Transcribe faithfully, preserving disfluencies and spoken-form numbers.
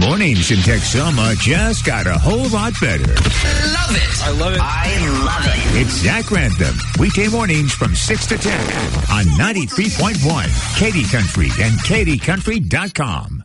Mornings in Texoma just got a whole lot better. Love it. I love it. I love it. It's Zach Grantham, weekday mornings from six to ten on ninety-three point one Katy Country and Katy Country dot com.